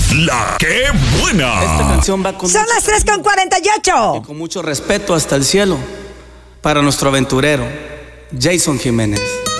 La que buena. Esta canción va con Son las 3:48. y con mucho respeto hasta el cielo para nuestro aventurero Jason Jiménez.